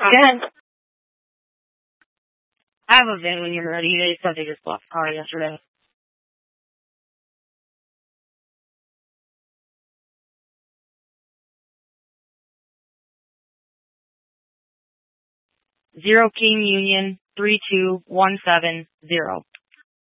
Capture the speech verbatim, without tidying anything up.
Again. I have a V I N when you're ready. They said they just bought the car yesterday. Zero King Union three two one seven zero.